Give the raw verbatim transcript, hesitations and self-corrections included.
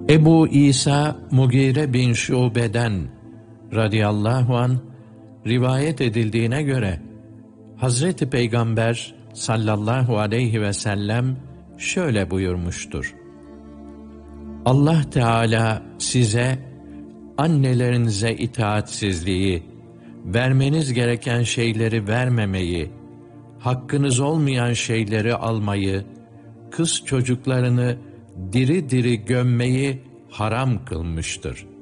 Ebu İsa Mugire bin Şube'den radıyallahu an rivayet edildiğine göre Hazreti Peygamber sallallahu aleyhi ve sellem şöyle buyurmuştur: Allah Teala size annelerinize itaatsizliği, vermeniz gereken şeyleri vermemeyi, hakkınız olmayan şeyleri almayı, kız çocuklarını diri diri gömmeyi haram kılmıştır.